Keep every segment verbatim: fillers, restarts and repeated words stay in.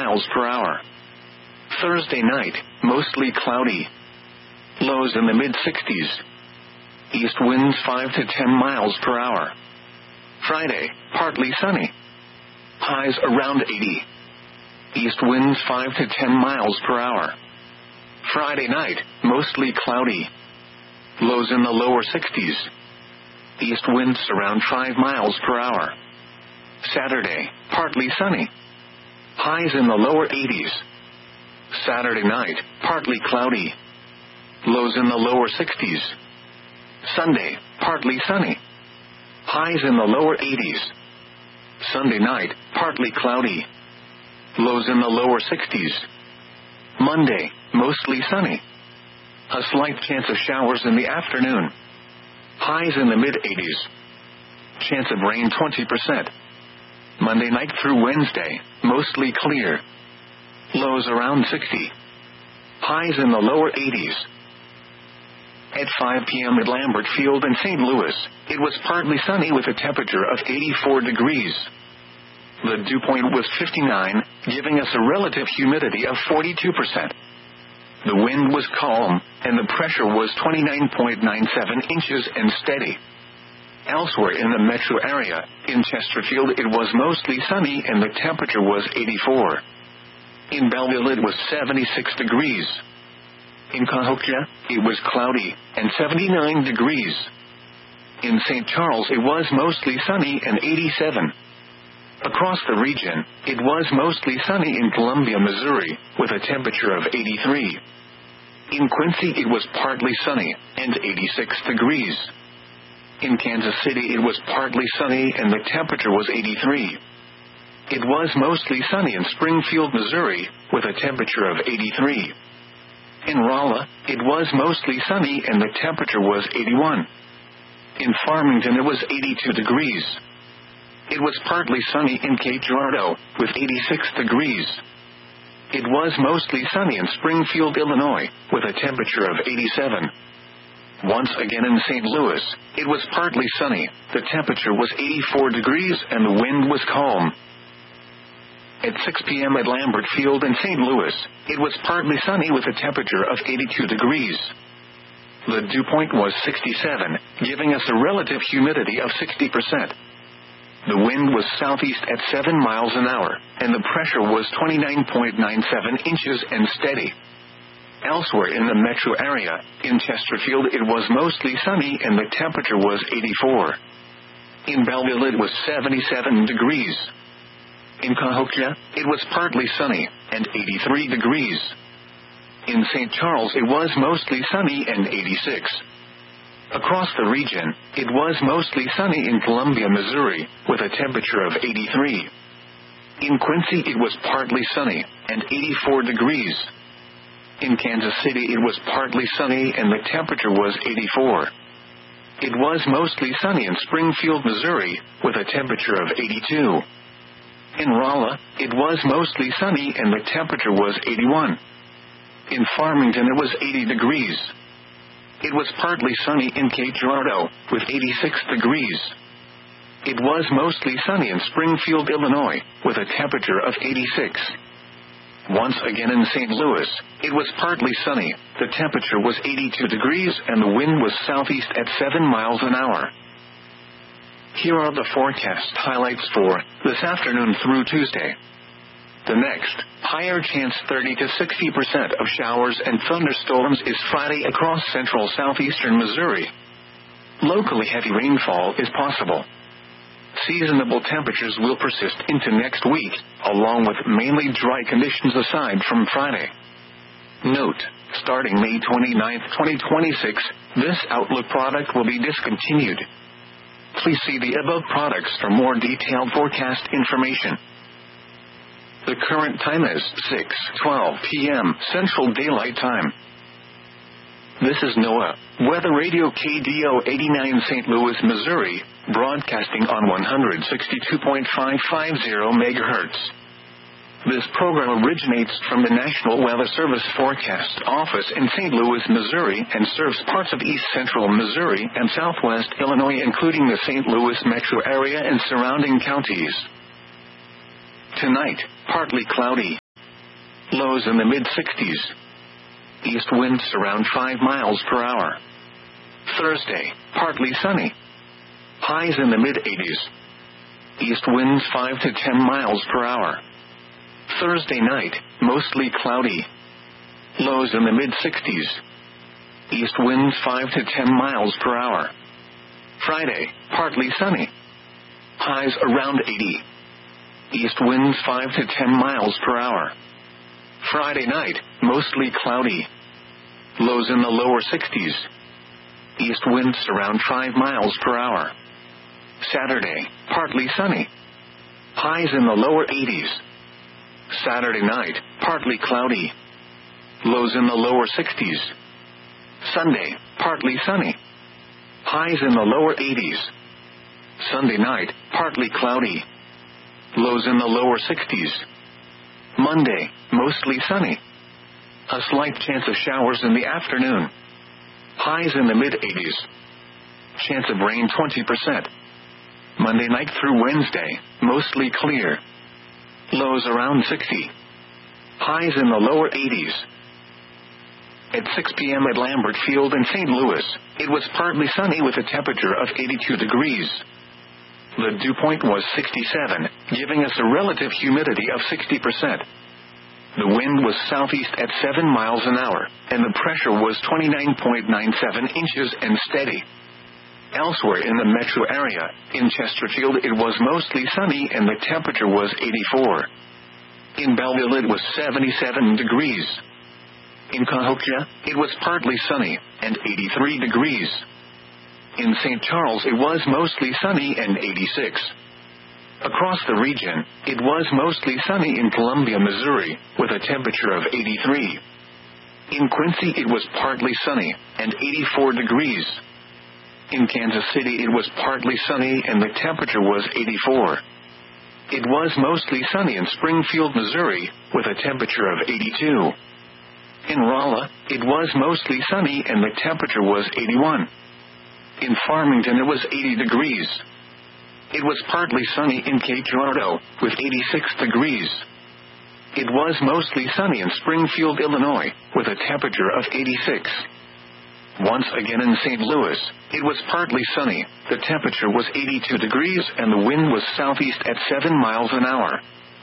miles per hour. Thursday night, mostly cloudy. Lows in the mid-sixties. East winds five to ten miles per hour. Friday, partly sunny. Highs around eighty. East winds five to ten miles per hour. Friday night, mostly cloudy. Lows in the lower sixties. East winds around five miles per hour. Saturday, partly sunny. Highs in the lower eighties. Saturday night, partly cloudy. Lows in the lower sixties. Sunday, partly sunny. Highs in the lower eighties. Sunday night, partly cloudy. Lows in the lower sixties. Monday, mostly sunny. A slight chance of showers in the afternoon. Highs in the mid-eighties. Chance of rain twenty percent. Monday night through Wednesday, mostly clear. Lows around sixty. Highs in the lower eighties. At five p.m. at Lambert Field in Saint Louis, it was partly sunny with a temperature of eighty-four degrees. The dew point was fifty-nine, giving us a relative humidity of forty-two percent. The wind was calm, and the pressure was twenty-nine point nine seven inches and steady. Elsewhere in the metro area, in Chesterfield it was mostly sunny and the temperature was eighty-four. In Belleville it was seventy-six degrees. In Cahokia, it was cloudy, and seventy-nine degrees. In Saint Charles it was mostly sunny and eighty-seven. Across the region, it was mostly sunny in Columbia, Missouri, with a temperature of eighty-three. In Quincy it was partly sunny, and eighty-six degrees. In Kansas City it was partly sunny and the temperature was eighty-three. It was mostly sunny in Springfield, Missouri, with a temperature of eighty-three. In Rolla, it was mostly sunny and the temperature was eighty-one. In Farmington it was eighty-two degrees. It was partly sunny in Cape Girardeau, with eighty-six degrees. It was mostly sunny in Springfield, Illinois, with a temperature of eighty-seven. Once again in Saint Louis, it was partly sunny, the temperature was eighty-four degrees and the wind was calm. At six p.m. at Lambert Field in Saint Louis, it was partly sunny with a temperature of eighty-two degrees. The dew point was sixty-seven, giving us a relative humidity of sixty percent. The wind was southeast at seven miles an hour, and the pressure was twenty-nine point nine seven inches and steady. Elsewhere in the metro area, in Chesterfield it was mostly sunny and the temperature was eighty-four. In Belleville it was seventy-seven degrees. In Cahokia, it was partly sunny, and eighty-three degrees. In Saint Charles it was mostly sunny and eighty-six. Across the region, it was mostly sunny in Columbia, Missouri, with a temperature of eighty-three. In Quincy it was partly sunny, and eighty-four degrees. In Kansas City it was partly sunny and the temperature was eighty-four. It was mostly sunny in Springfield, Missouri, with a temperature of eighty-two. In Rolla, it was mostly sunny and the temperature was eighty-one. In Farmington it was eighty degrees. It was partly sunny in Cape Girardeau, with eighty-six degrees. It was mostly sunny in Springfield, Illinois, with a temperature of eighty-six. Once again in Saint Louis, it was partly sunny, the temperature was eighty-two degrees and the wind was southeast at seven miles an hour. Here are the forecast highlights for this afternoon through Tuesday. The next, higher chance thirty to sixty percent of showers and thunderstorms is Friday across central southeastern Missouri. Locally heavy rainfall is possible. Seasonable temperatures will persist into next week, along with mainly dry conditions aside from Friday. Note, starting May twenty-ninth, twenty twenty-six, this Outlook product will be discontinued. Please see the above products for more detailed forecast information. The current time is six twelve p.m. Central Daylight Time. This is NOAA, Weather Radio K D O eighty-nine Saint Louis, Missouri, broadcasting on one sixty-two point five five zero megahertz. This program originates from the National Weather Service Forecast Office in Saint Louis, Missouri, and serves parts of east central Missouri and southwest Illinois, including the Saint Louis metro area and surrounding counties. Tonight, partly cloudy. Lows in the mid sixties. East winds around five miles per hour. Thursday, partly sunny. Highs in the mid eighties. East winds five to ten miles per hour. Thursday night, mostly cloudy. Lows in the mid sixties. East winds five to ten miles per hour. Friday, partly sunny. Highs around eighty. East winds five to ten miles per hour. Friday night, mostly cloudy. Lows in the lower sixties. East winds around five miles per hour. Saturday, partly sunny. Highs in the lower eighties. Saturday night, partly cloudy. Lows in the lower sixties. Sunday, partly sunny. Highs in the lower eighties. Sunday night, partly cloudy. Lows in the lower sixties. Monday, mostly sunny. A slight chance of showers in the afternoon. Highs in the mid eighties. Chance of rain twenty percent. Monday night through Wednesday, mostly clear. Lows around sixty. Highs in the lower eighties. At six p.m. at Lambert Field in Saint Louis, it was partly sunny with a temperature of eighty-two degrees. The dew point was sixty-seven, giving us a relative humidity of sixty percent. The wind was southeast at seven miles an hour, and the pressure was twenty-nine point nine seven inches and steady. Elsewhere in the metro area, in Chesterfield it was mostly sunny and the temperature was eighty-four. In Belleville it was seventy-seven degrees. In Cahokia, it was partly sunny, and eighty-three degrees. In Saint Charles it was mostly sunny and eighty-six. Across the region, it was mostly sunny in Columbia, Missouri, with a temperature of eighty-three. In Quincy it was partly sunny, and eighty-four degrees. In Kansas City it was partly sunny and the temperature was eighty-four. It was mostly sunny in Springfield, Missouri, with a temperature of eighty-two. In Rolla, it was mostly sunny and the temperature was eighty-one. In Farmington it was eighty degrees. It was partly sunny in Cape Girardeau, with eighty-six degrees. It was mostly sunny in Springfield, Illinois, with a temperature of eighty-six. Once again in Saint Louis, it was partly sunny, the temperature was eighty-two degrees and the wind was southeast at seven miles an hour.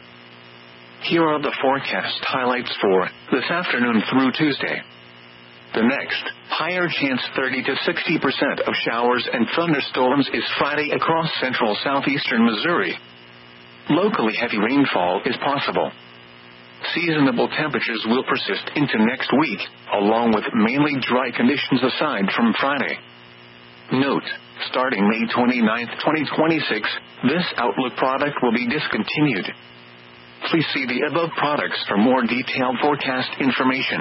Here are the forecast highlights for this afternoon through Tuesday. The next, higher chance thirty to sixty percent of showers and thunderstorms is Friday across central southeastern Missouri. Locally heavy rainfall is possible. Seasonable temperatures will persist into next week, along with mainly dry conditions aside from Friday. Note, starting May twenty-ninth, twenty twenty-six, this Outlook product will be discontinued. Please see the above products for more detailed forecast information.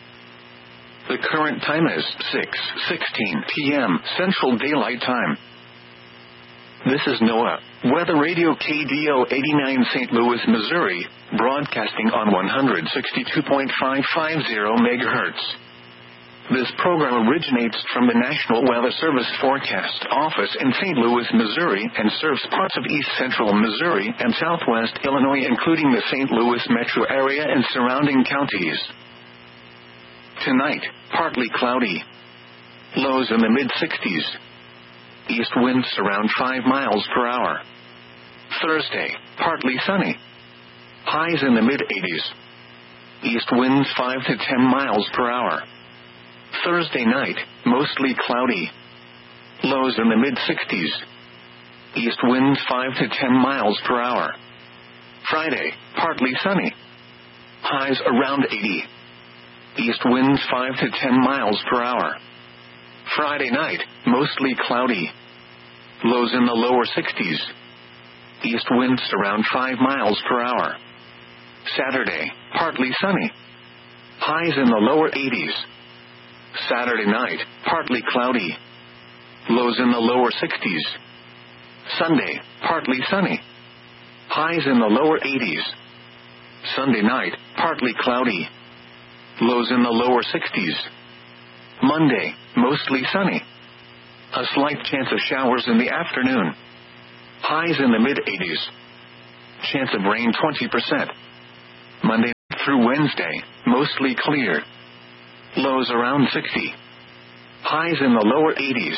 The current time is six sixteen p.m. Central Daylight Time. This is NOAA Weather Radio K D O eighty-nine Saint Louis, Missouri, broadcasting on one sixty-two point five five zero megahertz. This program originates from the National Weather Service Forecast Office in Saint Louis, Missouri, and serves parts of east central Missouri and southwest Illinois, including the Saint Louis metro area and surrounding counties. Tonight, partly cloudy. Lows in the mid sixties. East winds around five miles per hour. Thursday, partly sunny. Highs in the mid eighties. East winds five to ten miles per hour. Thursday night, mostly cloudy. Lows in the mid sixties. East winds five to ten miles per hour. Friday, partly sunny. Highs around eighty. East winds five to ten miles per hour. Friday night, mostly cloudy. Lows in the lower sixties. East winds around five miles per hour. Saturday, partly sunny. Highs in the lower eighties. Saturday night, partly cloudy. Lows in the lower sixties. Sunday, partly sunny. Highs in the lower eighties. Sunday night, partly cloudy. Lows in the lower sixties. Monday, mostly sunny. A slight chance of showers in the afternoon. Highs in the mid eighties. Chance of rain twenty percent. Monday through Wednesday, mostly clear. Lows around sixty. Highs in the lower eighties.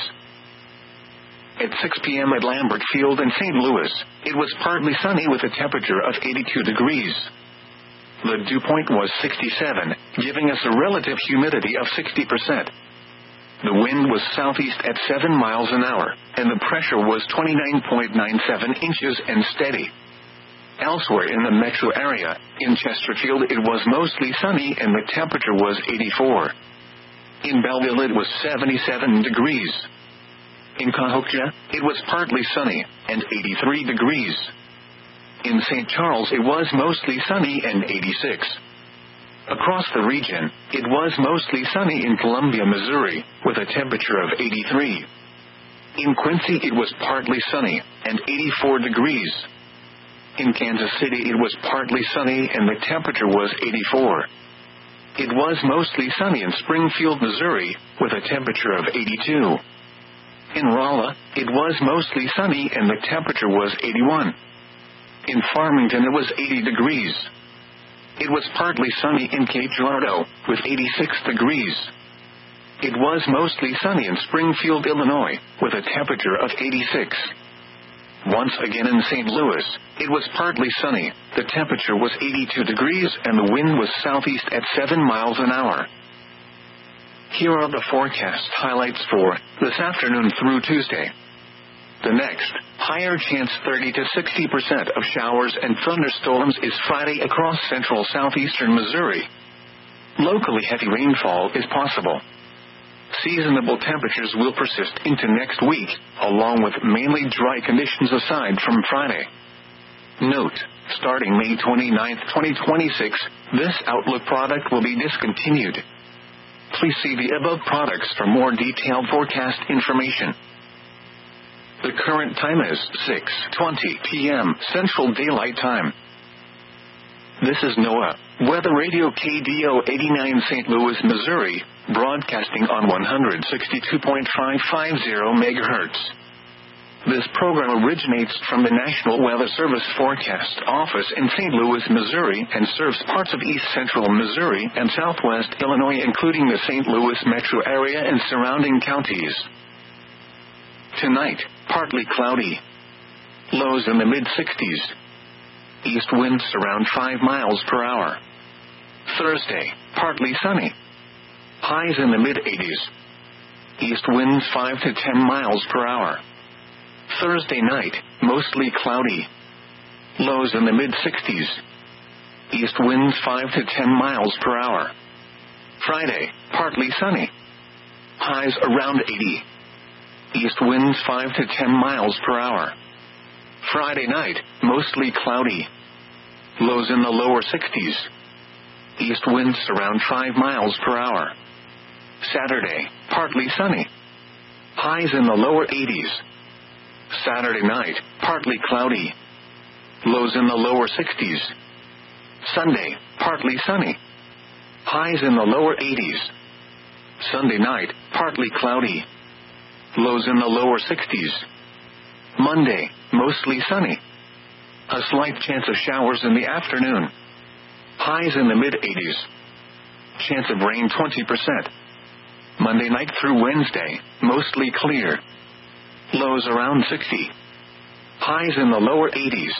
At six p.m. at Lambert Field in Saint Louis, it was partly sunny with a temperature of eighty-two degrees. The dew point was sixty-seven, giving us a relative humidity of sixty percent. The wind was southeast at seven miles an hour, and the pressure was twenty-nine point nine seven inches and steady. Elsewhere in the metro area, in Chesterfield it was mostly sunny and the temperature was eighty-four. In Belleville it was seventy-seven degrees. In Cahokia, it was partly sunny, and eighty-three degrees. In Saint Charles it was mostly sunny and eighty-six. Across the region, it was mostly sunny in Columbia, Missouri, with a temperature of eighty-three. In Quincy it was partly sunny, and eighty-four degrees. In Kansas City it was partly sunny and the temperature was eighty-four. It was mostly sunny in Springfield, Missouri, with a temperature of eighty-two. In Rolla, it was mostly sunny and the temperature was eighty-one. In Farmington it was eighty degrees. It was partly sunny in Cape Girardeau, with eighty-six degrees. It was mostly sunny in Springfield, Illinois, with a temperature of eighty-six. Once again in Saint Louis, it was partly sunny, the temperature was eighty-two degrees and the wind was southeast at seven miles an hour. Here are the forecast highlights for this afternoon through Tuesday. The next, higher chance thirty to sixty percent of showers and thunderstorms is Friday across central southeastern Missouri. Locally heavy rainfall is possible. Seasonable temperatures will persist into next week, along with mainly dry conditions aside from Friday. Note, starting May twenty-ninth, twenty twenty-six, this Outlook product will be discontinued. Please see the above products for more detailed forecast information. The current time is six twenty p.m. Central Daylight Time. This is NOAA Weather Radio K D O eighty-nine Saint Louis, Missouri, broadcasting on one sixty-two point five five zero megahertz. This program originates from the National Weather Service Forecast Office in Saint Louis, Missouri, and serves parts of east central Missouri and southwest Illinois, including the Saint Louis metro area and surrounding counties. Tonight, partly cloudy. Lows in the mid-sixties. East winds around five miles per hour. Thursday, partly sunny. Highs in the mid-eighties. East winds five to ten miles per hour. Thursday night, mostly cloudy. Lows in the mid-sixties. East winds five to ten miles per hour. Friday, partly sunny. Highs around eighty. East winds five to ten miles per hour. Friday night, mostly cloudy. Lows in the lower sixties. East winds around five miles per hour. Saturday, partly sunny. Highs in the lower eighties. Saturday night, partly cloudy. Lows in the lower sixties. Sunday, partly sunny. Highs in the lower eighties. Sunday night, partly cloudy. Lows in the lower sixties. Monday, mostly sunny. A slight chance of showers in the afternoon. Highs in the mid-eighties. Chance of rain twenty percent. Monday night through Wednesday, mostly clear. Lows around sixty. Highs in the lower eighties.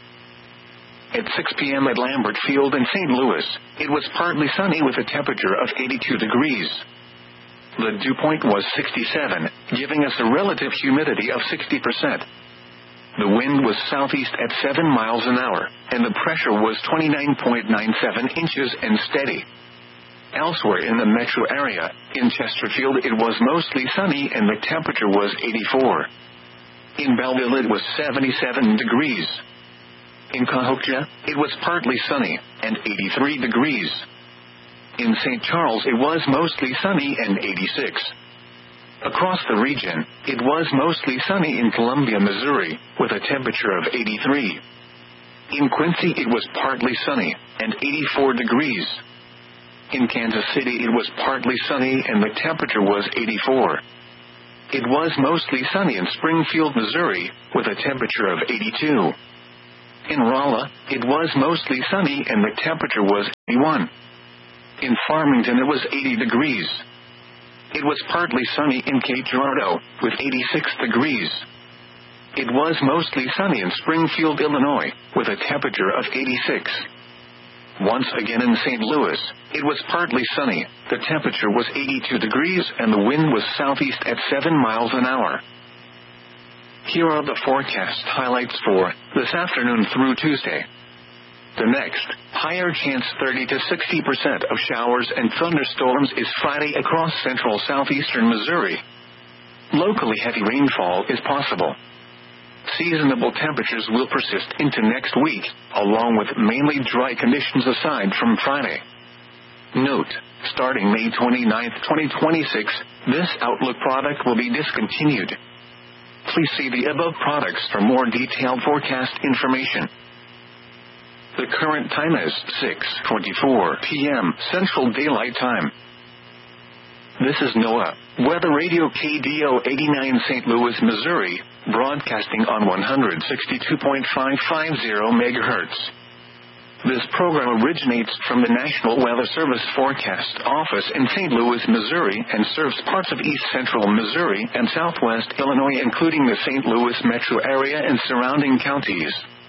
At six p.m. at Lambert Field in Saint Louis, it was partly sunny with a temperature of eighty-two degrees. The dew point was sixty-seven, giving us a relative humidity of sixty percent. The wind was southeast at seven miles an hour, and the pressure was twenty-nine point nine seven inches and steady. Elsewhere in the metro area, in Chesterfield it was mostly sunny and the temperature was eighty-four. In Belleville it was seventy-seven degrees. In Cahokia, it was partly sunny, and eighty-three degrees. In Saint Charles it was mostly sunny and eighty-six. Across the region, it was mostly sunny in Columbia, Missouri, with a temperature of eighty-three. In Quincy it was partly sunny, and eighty-four degrees. In Kansas City it was partly sunny and the temperature was eighty-four. It was mostly sunny in Springfield, Missouri, with a temperature of eighty-two. In Rolla, it was mostly sunny and the temperature was eighty-one. In Farmington it was eighty degrees. It was partly sunny in Cape Girardeau, with eighty-six degrees. It was mostly sunny in Springfield, Illinois, with a temperature of eighty-six. Once again in Saint Louis, it was partly sunny, the temperature was eighty-two degrees and the wind was southeast at seven miles an hour. Here are the forecast highlights for this afternoon through Tuesday. The next, higher chance thirty to sixty percent of showers and thunderstorms is Friday across central southeastern Missouri. Locally heavy rainfall is possible. Seasonable temperatures will persist into next week, along with mainly dry conditions aside from Friday. Note, starting May twenty-ninth, twenty twenty-six, this Outlook product will be discontinued. Please see the above products for more detailed forecast information. The current time is six twenty-four p.m. Central Daylight Time. This is NOAA, Weather Radio K D O eighty-nine Saint Louis, Missouri, broadcasting on one sixty-two point five five zero megahertz. This program originates from the National Weather Service Forecast Office in Saint Louis, Missouri, and serves parts of east central Missouri and southwest Illinois, including the Saint Louis metro area and surrounding counties.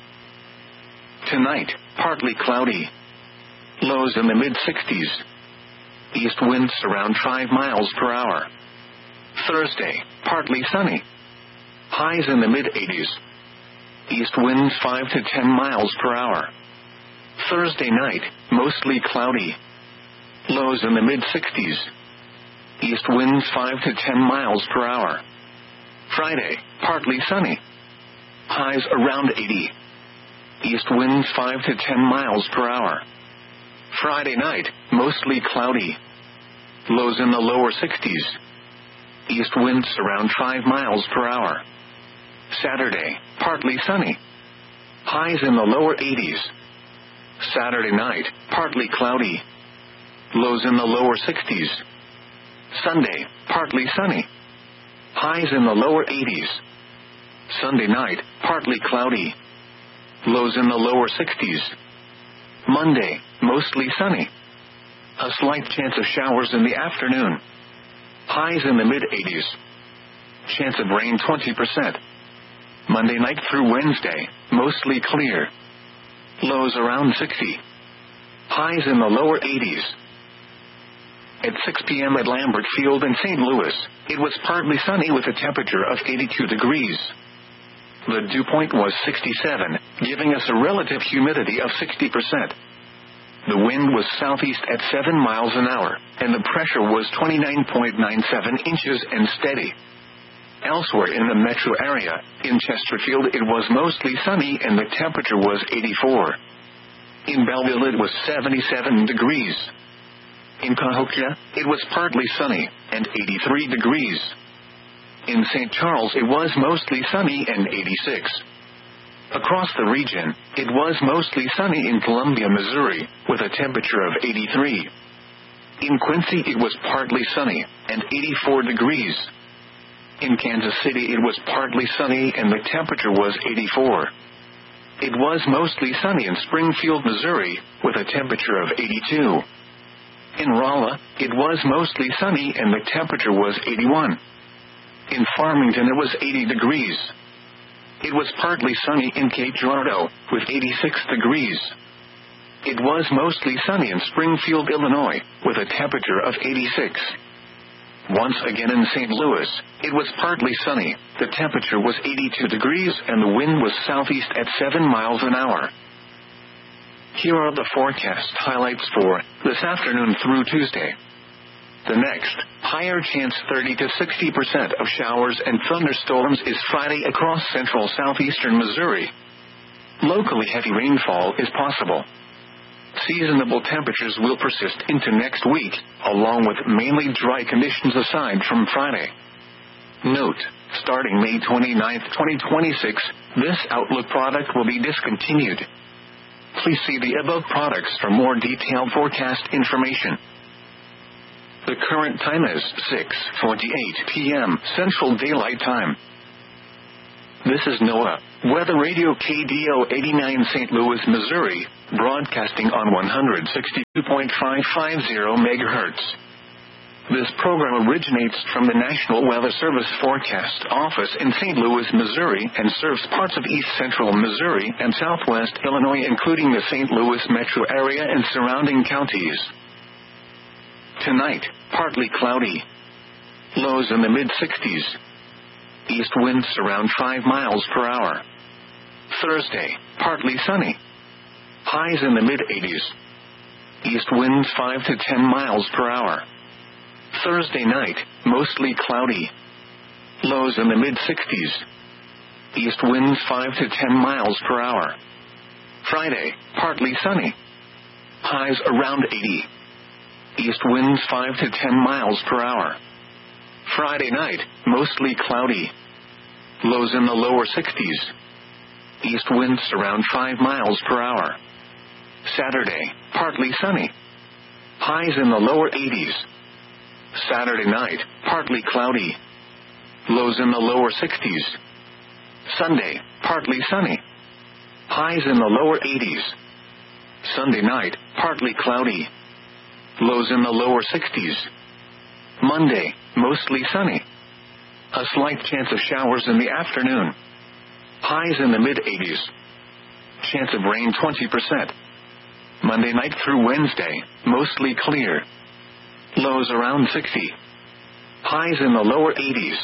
Tonight, partly cloudy. Lows in the mid sixties. East winds around five miles per hour. Thursday, partly sunny. Highs in the mid eighties. East winds five to ten miles per hour. Thursday night, mostly cloudy. Lows in the mid sixties. East winds five to ten miles per hour. Friday, partly sunny. Highs around eighty. East winds five to ten miles per hour. Friday night, mostly cloudy. Lows in the lower sixties. East winds around five miles per hour. Saturday, partly sunny. Highs in the lower eighties. Saturday night, partly cloudy. Lows in the lower sixties. Sunday, partly sunny. Highs in the lower eighties. Sunday night, partly cloudy. Lows in the lower sixties. Monday, mostly sunny. A slight chance of showers in the afternoon. Highs in the mid eighties. Chance of rain twenty percent. Monday night through Wednesday, mostly clear. Lows around sixty. Highs in the lower eighties. At six p.m. at Lambert Field in Saint Louis, it was partly sunny with a temperature of eighty-two degrees. The dew point was sixty-seven, giving us a relative humidity of sixty percent. The wind was southeast at seven miles an hour, and the pressure was twenty-nine point nine seven inches and steady. Elsewhere in the metro area, in Chesterfield it was mostly sunny and the temperature was eighty-four. In Belleville it was seventy-seven degrees. In Cahokia, it was partly sunny, and eighty-three degrees. In Saint Charles it was mostly sunny and eighty-six. Across the region, it was mostly sunny in Columbia, Missouri, with a temperature of eighty-three. In Quincy it was partly sunny, and eighty-four degrees. In Kansas City it was partly sunny and the temperature was eighty-four. It was mostly sunny in Springfield, Missouri, with a temperature of eighty-two. In Rolla, it was mostly sunny and the temperature was eighty-one. In Farmington it was eighty degrees. It was partly sunny in Cape Girardeau, with eighty-six degrees. It was mostly sunny in Springfield, Illinois, with a temperature of eighty-six. Once again in Saint Louis, it was partly sunny, the temperature was eighty-two degrees and the wind was southeast at seven miles an hour. Here are the forecast highlights for this afternoon through Tuesday. The next, higher chance thirty to sixty percent of showers and thunderstorms is Friday across central southeastern Missouri. Locally heavy rainfall is possible. Seasonable temperatures will persist into next week, along with mainly dry conditions aside from Friday. Note, starting May twenty-ninth, twenty twenty-six, this Outlook product will be discontinued. Please see the above products for more detailed forecast information. The current time is six twenty-eight p.m. Central Daylight Time. This is NOAA Weather Radio K D O eighty-nine Saint Louis, Missouri, broadcasting on one sixty-two point five five zero megahertz. This program originates from the National Weather Service Forecast Office in Saint Louis, Missouri, and serves parts of east central Missouri and southwest Illinois, including the Saint Louis metro area and surrounding counties. Tonight, partly cloudy. Lows in the mid sixties. East winds around five miles per hour. Thursday, partly sunny. Highs in the mid eighties. East winds five to ten miles per hour. Thursday night, mostly cloudy. Lows in the mid sixties. East winds five to ten miles per hour. Friday, partly sunny. Highs around eighty. East winds five to ten miles per hour. Friday night, mostly cloudy. Lows in the lower sixties. East winds around five miles per hour. Saturday, partly sunny. Highs in the lower eighties. Saturday night, partly cloudy. Lows in the lower sixties. Sunday, partly sunny. Highs in the lower eighties. Sunday night, partly cloudy. Lows in the lower sixties. Monday, mostly sunny. A slight chance of showers in the afternoon. Highs in the mid eighties. Chance of rain twenty percent. Monday night through Wednesday, mostly clear. Lows around sixty. Highs in the lower eighties.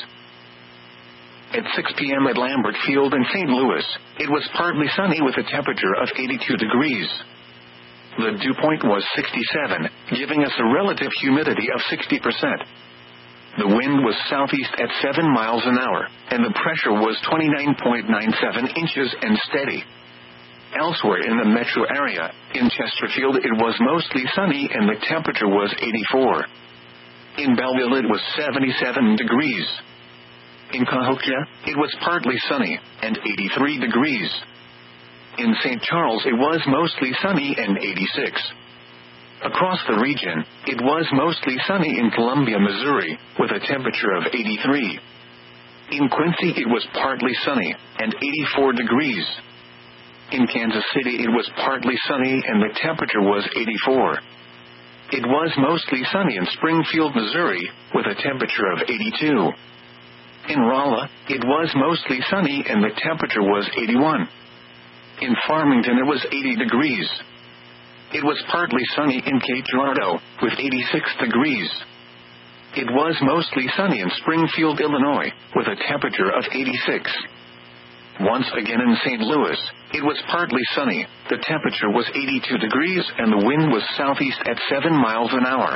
At six p.m. at Lambert Field in Saint Louis, it was partly sunny with a temperature of eighty-two degrees. The dew point was sixty-seven, giving us a relative humidity of sixty percent. The wind was southeast at seven miles an hour, and the pressure was twenty-nine point nine seven inches and steady. Elsewhere in the metro area, in Chesterfield it was mostly sunny and the temperature was eighty-four. In Belleville it was seventy-seven degrees. In Cahokia, it was partly sunny, and eighty-three degrees. In Saint Charles it was mostly sunny and eighty-six. Across the region, it was mostly sunny in Columbia, Missouri, with a temperature of eighty-three. In Quincy it was partly sunny, and eighty-four degrees. In Kansas City it was partly sunny and the temperature was eighty-four. It was mostly sunny in Springfield, Missouri, with a temperature of eighty-two. In Rolla, it was mostly sunny and the temperature was eighty-one. In Farmington it was eighty degrees. It was partly sunny in Cape Girardeau, with eighty-six degrees. It was mostly sunny in Springfield, Illinois, with a temperature of eighty-six. Once again in Saint Louis, it was partly sunny, the temperature was eighty-two degrees and the wind was southeast at seven miles an hour.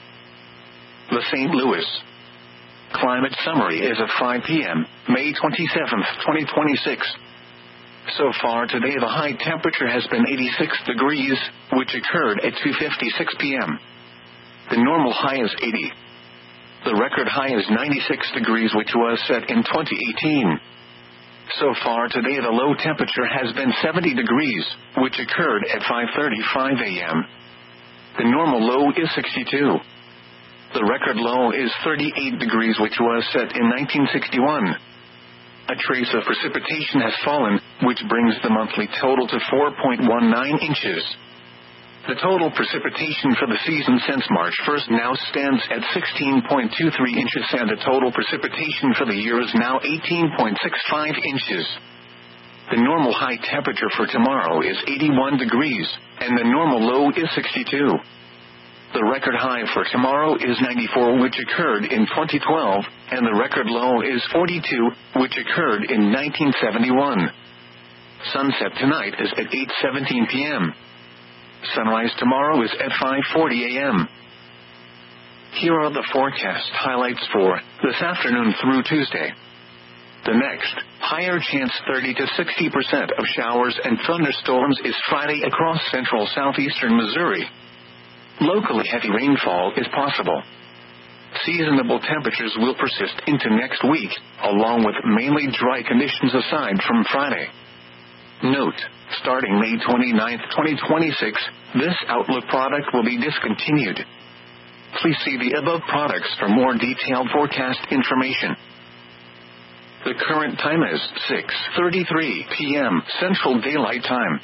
The Saint Louis Climate Summary is at five p.m., May twenty-seventh, twenty twenty-six. So far today the high temperature has been eighty-six degrees, which occurred at two fifty-six p.m. The normal high is eighty. The record high is ninety-six degrees, which was set in twenty eighteen. So far today the low temperature has been seventy degrees, which occurred at five thirty-five a.m. The normal low is sixty-two. The record low is thirty-eight degrees, which was set in nineteen sixty-one. A trace of precipitation has fallen, which brings the monthly total to four point one nine inches. The total precipitation for the season since March first now stands at sixteen point two three inches, and the total precipitation for the year is now eighteen point six five inches. The normal high temperature for tomorrow is eighty-one degrees, and the normal low is sixty-two. The record high for tomorrow is ninety-four, which occurred in twenty twelve, and the record low is forty-two, which occurred in nineteen seventy-one. Sunset tonight is at eight seventeen p.m. Sunrise tomorrow is at five forty a.m. Here are the forecast highlights for this afternoon through Tuesday. The next, higher chance thirty to sixty percent of showers and thunderstorms is Friday across central southeastern Missouri. Locally heavy rainfall is possible. Seasonable temperatures will persist into next week, along with mainly dry conditions aside from Friday. Note, starting May twenty-ninth, twenty twenty-six, this Outlook product will be discontinued. Please see the above products for more detailed forecast information. The current time is six thirty-three p.m. Central Daylight Time.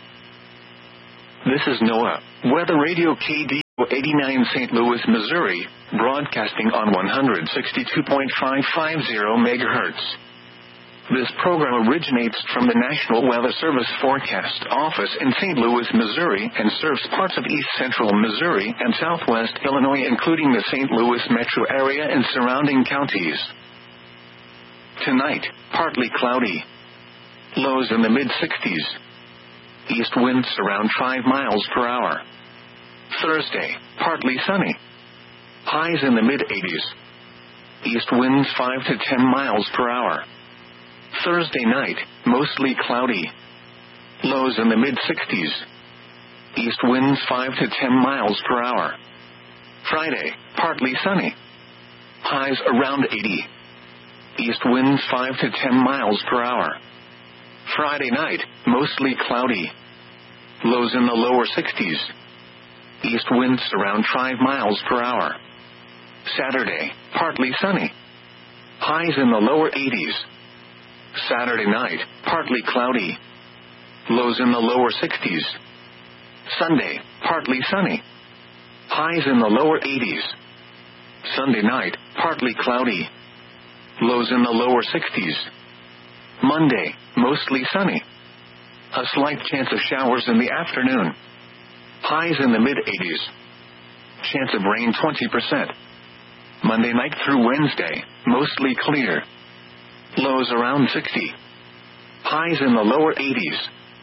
This is NOAA Weather Radio K D eighty-nine Saint Louis, Missouri, broadcasting on one sixty-two point five five zero megahertz. This program originates from the National Weather Service Forecast Office in Saint Louis, Missouri, and serves parts of east central Missouri and southwest Illinois, including the Saint Louis metro area and surrounding counties. Tonight, partly cloudy. Lows in the mid sixties. East winds around five miles per hour. Thursday, partly sunny. Highs in the mid eighties. East winds five to ten miles per hour. Thursday night, mostly cloudy. Lows in the mid sixties. East winds five to ten miles per hour. Friday, partly sunny. Highs around eighty. East winds five to ten miles per hour. Friday night, mostly cloudy. Lows in the lower sixties. East winds around five miles per hour. Saturday, partly sunny. Highs in the lower eighties. Saturday night, partly cloudy. Lows in the lower sixties. Sunday, partly sunny. Highs in the lower eighties. Sunday night, partly cloudy. Lows in the lower sixties. Monday, mostly sunny. A slight chance of showers in the afternoon. Highs in the mid eighties. Chance of rain twenty percent. Monday night through Wednesday, mostly clear. Lows around sixty. Highs in the lower eighties.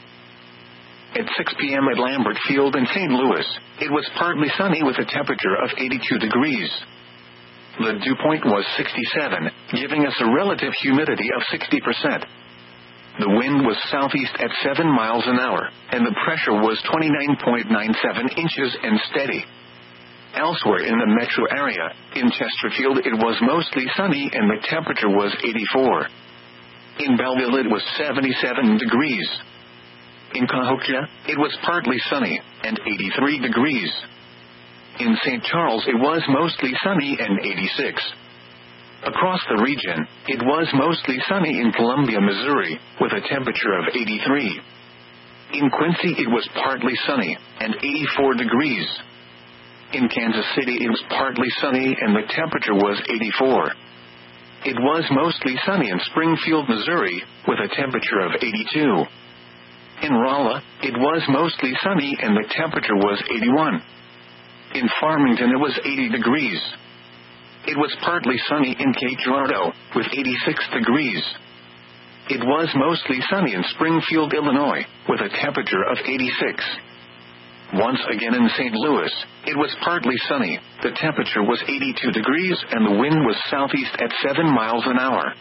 At six p.m. at Lambert Field in Saint Louis, it was partly sunny with a temperature of eighty-two degrees. The dew point was sixty-seven, giving us a relative humidity of sixty percent. The wind was southeast at seven miles an hour, and the pressure was twenty-nine point nine seven inches and steady. Elsewhere in the metro area, in Chesterfield it was mostly sunny and the temperature was eighty-four. In Belleville it was seventy-seven degrees. In Cahokia, it was partly sunny, and eighty-three degrees. In Saint Charles it was mostly sunny and eighty-six. Across the region, it was mostly sunny in Columbia, Missouri, with a temperature of eighty-three. In Quincy it was partly sunny, and eighty-four degrees. In Kansas City it was partly sunny and the temperature was eighty-four. It was mostly sunny in Springfield, Missouri, with a temperature of eighty-two. In Rolla, it was mostly sunny and the temperature was eighty-one. In Farmington it was eighty degrees. It was partly sunny in Cape Girardeau, with eighty-six degrees. It was mostly sunny in Springfield, Illinois, with a temperature of eighty-six. Once again in Saint Louis, it was partly sunny, the temperature was eighty-two degrees and the wind was southeast at seven miles an hour.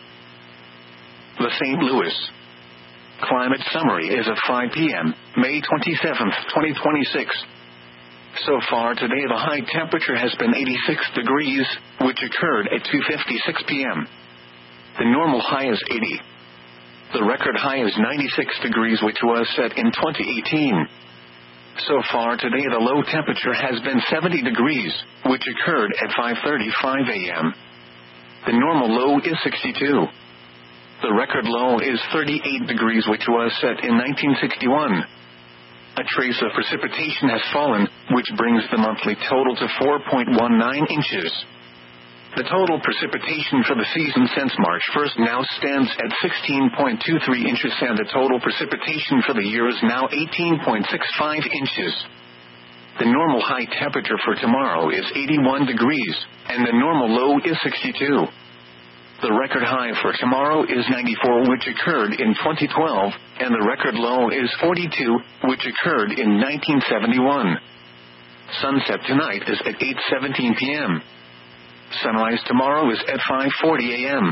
The Saint Louis Climate Summary is at five p.m., May twenty-seventh, twenty twenty-six. So far today the high temperature has been eighty-six degrees, which occurred at two fifty-six p.m. The normal high is eighty. The record high is ninety-six degrees, which was set in twenty eighteen. So far today the low temperature has been seventy degrees, which occurred at five thirty-five a.m. The normal low is sixty-two. The record low is thirty-eight degrees, which was set in nineteen sixty-one. A trace of precipitation has fallen, which brings the monthly total to four point one nine inches. The total precipitation for the season since March first now stands at sixteen point two three inches, and the total precipitation for the year is now eighteen point six five inches. The normal high temperature for tomorrow is eighty-one degrees, and the normal low is sixty-two. The record high for tomorrow is ninety-four, which occurred in twenty twelve, and the record low is forty-two, which occurred in nineteen seventy-one. Sunset tonight is at eight seventeen p.m. Sunrise tomorrow is at five forty a.m.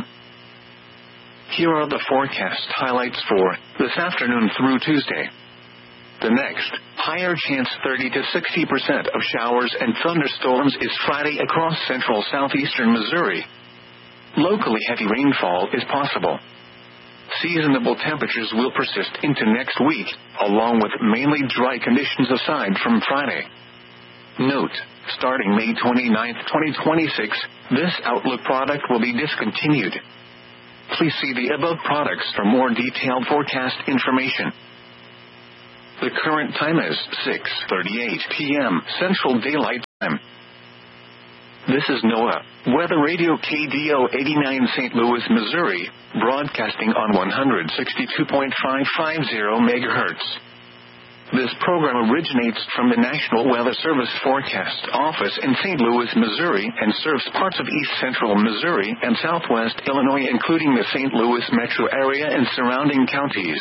Here are the forecast highlights for this afternoon through Tuesday. The next, higher chance thirty to sixty percent of showers and thunderstorms is Friday across central southeastern Missouri. Locally heavy rainfall is possible. Seasonable temperatures will persist into next week, along with mainly dry conditions aside from Friday. Note, starting May twenty-ninth, twenty twenty-six, this Outlook product will be discontinued. Please see the above products for more detailed forecast information. The current time is six thirty-eight p.m. Central Daylight Time. This is NOAA Weather Radio K D O eighty-nine Saint Louis, Missouri, broadcasting on one sixty-two point five five zero megahertz. This program originates from the National Weather Service Forecast Office in Saint Louis, Missouri, and serves parts of east central Missouri and southwest Illinois, including the Saint Louis metro area and surrounding counties.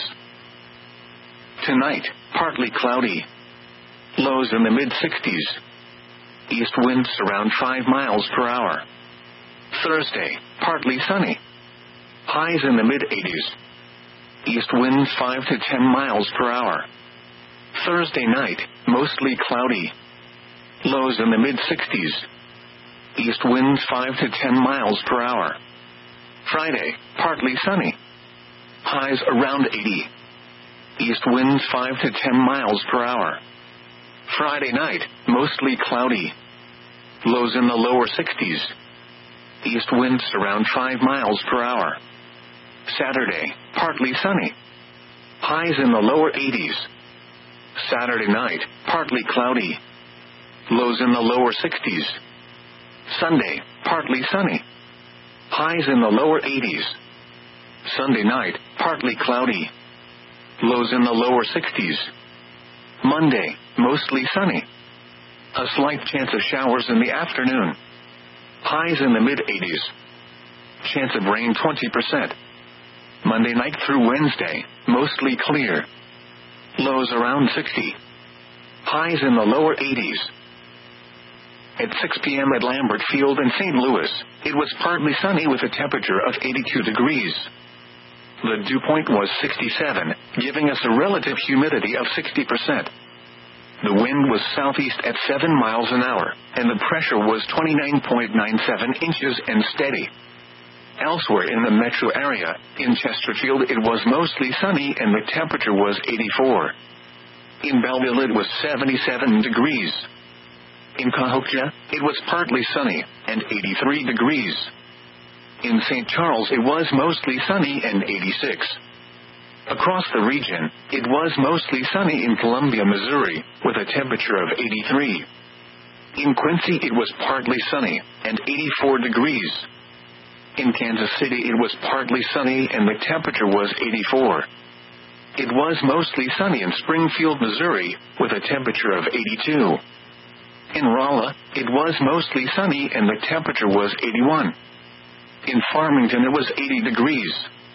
Tonight, partly cloudy. Lows in the mid sixties. East winds around five miles per hour. Thursday, partly sunny. Highs in the mid eighties. East winds five to ten miles per hour. Thursday night, mostly cloudy. Lows in the mid sixties. East winds five to ten miles per hour. Friday, partly sunny. Highs around eighty. East winds five to ten miles per hour. Friday night, mostly cloudy. Lows in the lower sixties. East winds around five miles per hour. Saturday, partly sunny. Highs in the lower eighties. Saturday night, partly cloudy. Lows in the lower sixties. Sunday, partly sunny. Highs in the lower eighties. Sunday night, partly cloudy. Lows in the lower sixties. Monday, mostly sunny. A slight chance of showers in the afternoon. Highs in the mid eighties. Chance of rain twenty percent. Monday night through Wednesday, mostly clear. Lows around sixty. Highs in the lower eighties. At six p.m. at Lambert Field in Saint Louis, it was partly sunny with a temperature of eighty-two degrees. The dew point was sixty-seven, giving us a relative humidity of sixty percent. The wind was southeast at seven miles an hour, and the pressure was twenty-nine point nine seven inches and steady. Elsewhere in the metro area, in Chesterfield it was mostly sunny and the temperature was eighty-four. In Belleville it was seventy-seven degrees. In Cahokia, it was partly sunny, and eighty-three degrees. In Saint Charles it was mostly sunny and eighty-six. Across the region, it was mostly sunny in Columbia, Missouri, with a temperature of eighty-three. In Quincy it was partly sunny, and eighty-four degrees. In Kansas City it was partly sunny and the temperature was eighty-four. It was mostly sunny in Springfield, Missouri, with a temperature of eighty-two. In Rolla, it was mostly sunny and the temperature was eighty-one. In Farmington it was eighty degrees.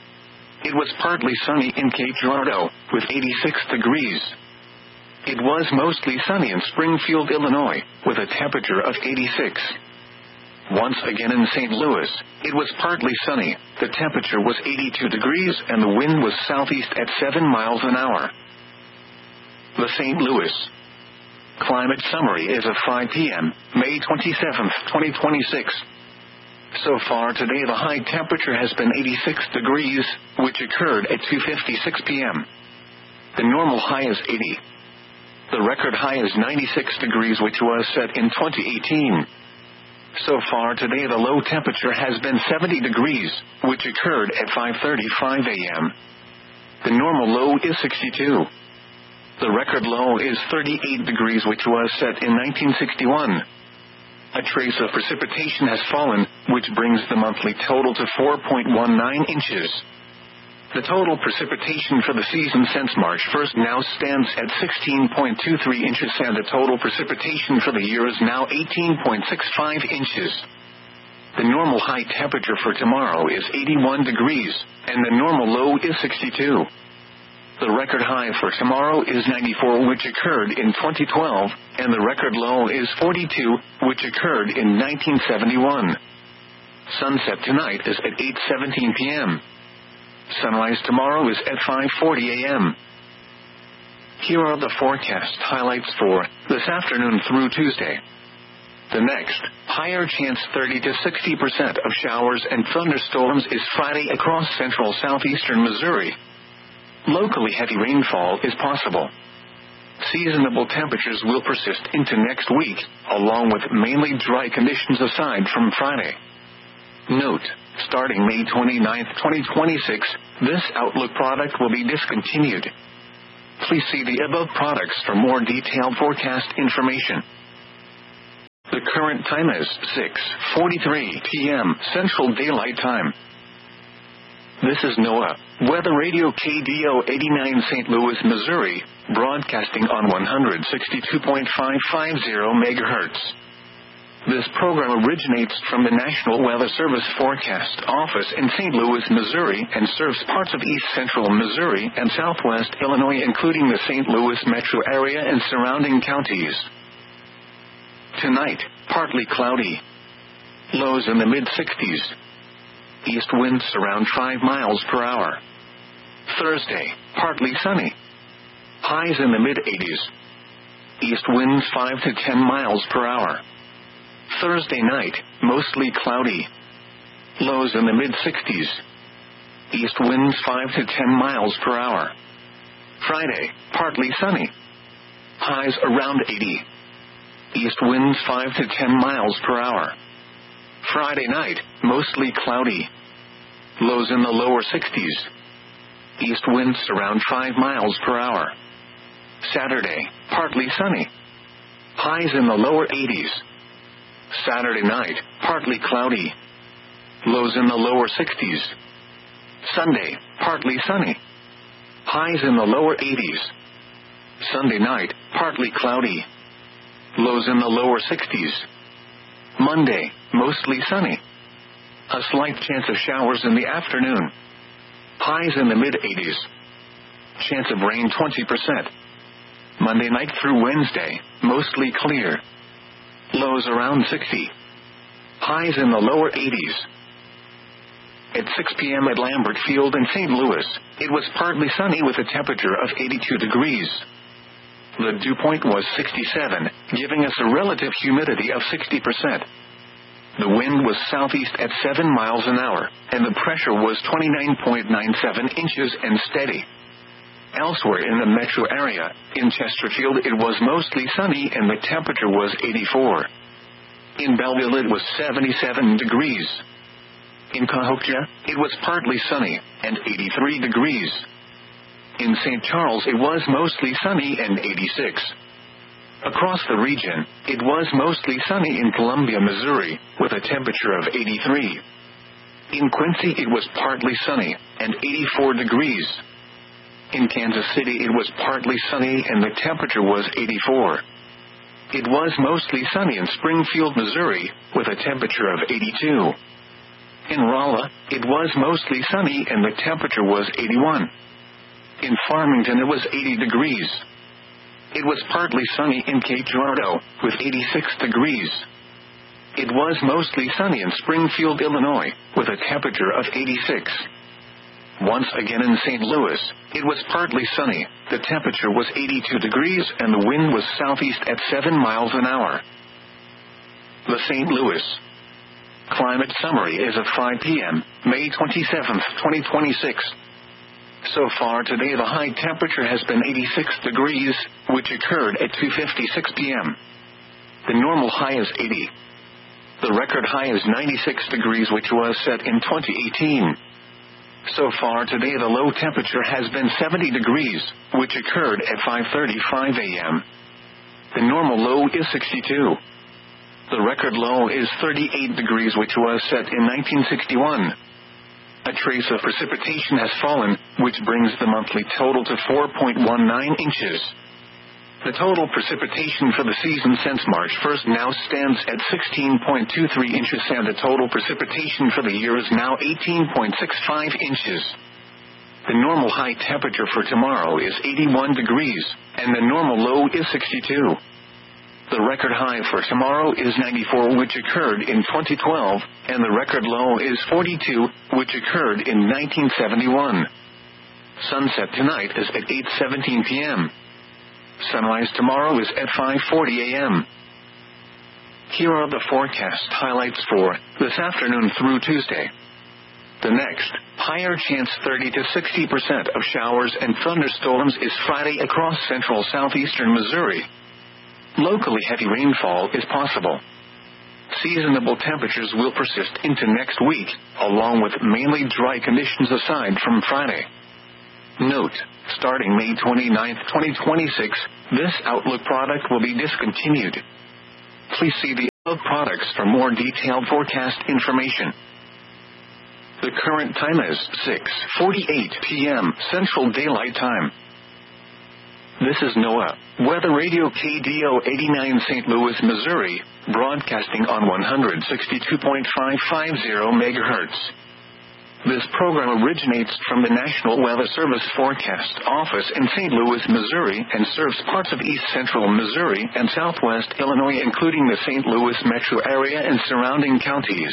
It was partly sunny in Cape Girardeau, with eighty-six degrees. It was mostly sunny in Springfield, Illinois, with a temperature of eighty-six. Once again in Saint Louis, it was partly sunny, the temperature was eighty-two degrees and the wind was southeast at seven miles an hour. The Saint Louis Climate Summary is of five p.m., May twenty-seventh, twenty twenty-six. So far today the high temperature has been eighty-six degrees, which occurred at two fifty-six p.m. The normal high is eighty. The record high is ninety-six degrees, which was set in twenty eighteen. So far today the low temperature has been seventy degrees, which occurred at five thirty-five a.m. The normal low is sixty-two. The record low is thirty-eight degrees, which was set in nineteen sixty-one. A trace of precipitation has fallen, which brings the monthly total to four point one nine inches. The total precipitation for the season since March first now stands at sixteen point two three inches, and the total precipitation for the year is now eighteen point six five inches. The normal high temperature for tomorrow is eighty-one degrees, and the normal low is sixty-two. The record high for tomorrow is ninety-four, which occurred in twenty twelve, and the record low is forty-two, which occurred in nineteen seventy-one. Sunset tonight is at eight seventeen p.m. Sunrise tomorrow is at five forty a.m. Here are the forecast highlights for this afternoon through Tuesday. The next, higher chance thirty to sixty percent of showers and thunderstorms is Friday across central southeastern Missouri. Locally heavy rainfall is possible. Seasonable temperatures will persist into next week, along with mainly dry conditions aside from Friday. Note, starting May twenty-ninth, twenty twenty-six, this Outlook product will be discontinued. Please see the above products for more detailed forecast information. The current time is six forty-three p.m. Central Daylight Time. This is NOAA Weather Radio K D O eighty-nine Saint Louis, Missouri, broadcasting on one sixty-two point five five zero megahertz. This program originates from the National Weather Service Forecast Office in Saint Louis, Missouri, and serves parts of east central Missouri and southwest Illinois, including the Saint Louis metro area and surrounding counties. Tonight, partly cloudy. Lows in the mid sixties. East winds around five miles per hour. Thursday, partly sunny. Highs in the mid eighties. East winds five to ten miles per hour. Thursday night, mostly cloudy. Lows in the mid sixties. East winds five to ten miles per hour. Friday, partly sunny. Highs around eighty. East winds five to ten miles per hour. Friday night, mostly cloudy. Lows in the lower sixties. East winds around five miles per hour. Saturday, partly sunny. Highs in the lower eighties. Saturday night, partly cloudy. Lows in the lower sixties. Sunday, partly sunny. Highs in the lower eighties. Sunday night, partly cloudy. Lows in the lower sixties. Monday, mostly sunny. A slight chance of showers in the afternoon. Highs in the mid eighties. Chance of rain twenty percent. Monday night through Wednesday, mostly clear. Lows around sixty. Highs in the lower eighties. At six p.m. at Lambert Field in Saint Louis, it was partly sunny with a temperature of eighty-two degrees. The dew point was sixty-seven, giving us a relative humidity of sixty percent. The wind was southeast at seven miles an hour, and the pressure was twenty-nine point nine seven inches and steady. Elsewhere in the metro area, in Chesterfield it was mostly sunny and the temperature was eighty-four. In Belleville it was seventy-seven degrees. In Cahokia, it was partly sunny, and eighty-three degrees. In Saint Charles it was mostly sunny and eighty-six. Across the region, it was mostly sunny in Columbia, Missouri, with a temperature of eighty-three. In Quincy it was partly sunny, and eighty-four degrees. In Kansas City it was partly sunny and the temperature was eighty-four. It was mostly sunny in Springfield, Missouri, with a temperature of eighty-two. In Rolla, it was mostly sunny and the temperature was eighty-one. In Farmington it was eighty degrees. It was partly sunny in Cape Girardeau, with eighty-six degrees. It was mostly sunny in Springfield, Illinois, with a temperature of eighty-six. Once again in Saint Louis, it was partly sunny, the temperature was eighty-two degrees and the wind was southeast at seven miles an hour. The Saint Louis Climate Summary is at five p.m., May twenty-seventh, twenty twenty-six. So far today the high temperature has been eighty-six degrees, which occurred at two fifty-six p.m. The normal high is eighty. The record high is ninety-six degrees, which was set in twenty eighteen. So far today the low temperature has been seventy degrees, which occurred at five thirty-five a.m. The normal low is sixty-two. The record low is thirty-eight degrees, which was set in nineteen sixty-one. A trace of precipitation has fallen, which brings the monthly total to four point one nine inches. The total precipitation for the season since March first now stands at sixteen point two three inches, and the total precipitation for the year is now eighteen point six five inches. The normal high temperature for tomorrow is eighty-one degrees, and the normal low is sixty-two. The record high for tomorrow is ninety-four, which occurred in twenty twelve, and the record low is forty-two, which occurred in nineteen seventy-one. Sunset tonight is at eight seventeen p.m. Sunrise tomorrow is at five forty a.m. Here are the forecast highlights for this afternoon through Tuesday. The next, higher chance thirty to sixty percent of showers and thunderstorms is Friday across central southeastern Missouri. Locally heavy rainfall is possible. seasonable temperatures will persist into next week, along with mainly dry conditions aside from Friday. Note, starting May twenty-ninth, twenty twenty-six, this Outlook product will be discontinued. Please see the above products for more detailed forecast information. The current time is six forty-eight p.m. Central Daylight Time. This is NOAA Weather Radio K D O eighty-nine Saint Louis, Missouri, broadcasting on one sixty-two point five five zero megahertz. This program originates from the National Weather Service Forecast Office in Saint Louis, Missouri, and serves parts of east central Missouri and southwest Illinois, including the Saint Louis metro area and surrounding counties.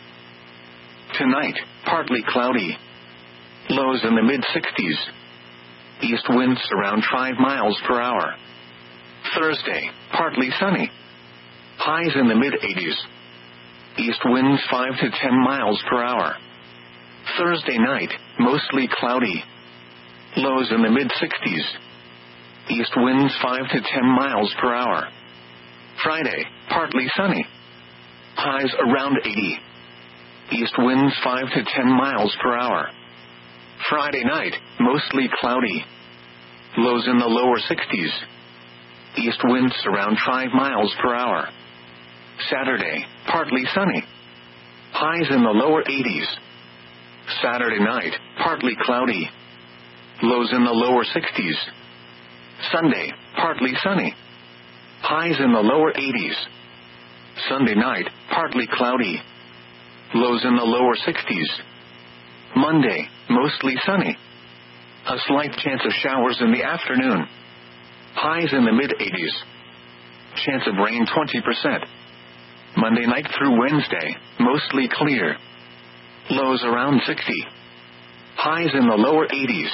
Tonight, partly cloudy. Lows in the mid sixties. East winds around five miles per hour. Thursday, partly sunny. Highs in the mid eighties. East winds five to ten miles per hour. Thursday night, mostly cloudy. Lows in the mid sixties. East winds five to ten miles per hour. Friday, partly sunny. Highs around eighty. East winds five to ten miles per hour. Friday night, mostly cloudy. Lows in the lower sixties. East winds around five miles per hour. Saturday, partly sunny. Highs in the lower eighties. Saturday night, partly cloudy. Lows in the lower sixties. Sunday, partly sunny. Highs in the lower eighties. Sunday night, partly cloudy. Lows in the lower sixties. Monday, mostly sunny. A slight chance of showers in the afternoon. Highs in the mid eighties. Chance of rain twenty percent. Monday night through Wednesday, mostly clear. Lows around sixty. Highs in the lower eighties.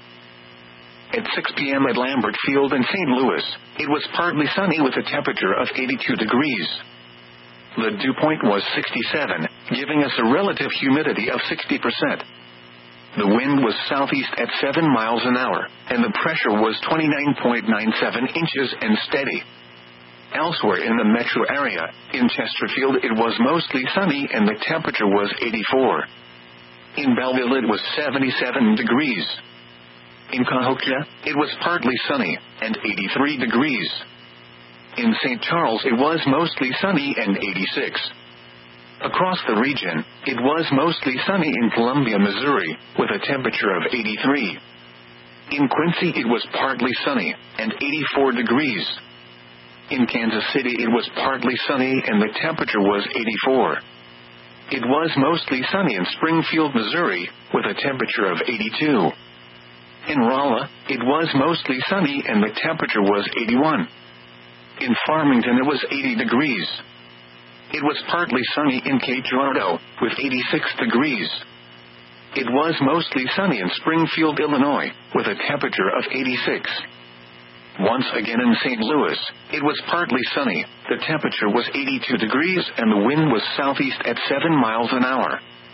At six p.m. at Lambert Field in Saint Louis, it was partly sunny with a temperature of eighty-two degrees. The dew point was sixty-seven, giving us a relative humidity of sixty percent. The wind was southeast at seven miles an hour, and the pressure was twenty-nine point nine seven inches and steady. Elsewhere in the metro area, in Chesterfield it was mostly sunny and the temperature was eighty-four. In Belleville it was seventy-seven degrees. In Cahokia, it was partly sunny, and eighty-three degrees. In Saint Charles it was mostly sunny and eighty-six. Across the region, it was mostly sunny in Columbia, Missouri, with a temperature of eighty-three. In Quincy it was partly sunny, and eighty-four degrees. In Kansas City it was partly sunny and the temperature was eighty-four. It was mostly sunny in Springfield, Missouri, with a temperature of eighty-two. In Rolla, it was mostly sunny and the temperature was eighty-one. In Farmington it was eighty degrees. It was partly sunny in Cape Girardeau, with eighty-six degrees. It was mostly sunny in Springfield, Illinois, with a temperature of eighty-six. Once again in Saint Louis, it was partly sunny, the temperature was eighty-two degrees and the wind was southeast at seven miles an hour.